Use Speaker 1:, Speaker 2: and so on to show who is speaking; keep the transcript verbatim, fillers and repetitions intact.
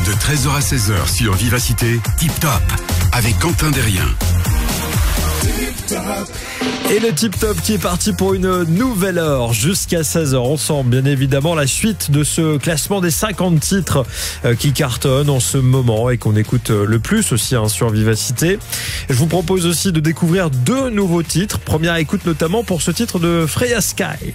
Speaker 1: De treize heures à seize heures sur Vivacité, Tip Top, avec Quentin Derrien.
Speaker 2: Et le Tip Top qui est parti pour une nouvelle heure jusqu'à seize heures ensemble. Bien évidemment, la suite de ce classement des cinquante titres qui cartonnent en ce moment et qu'on écoute le plus aussi hein, sur Vivacité. Je vous propose aussi de découvrir deux nouveaux titres. Première écoute notamment pour ce titre de Freya Sky.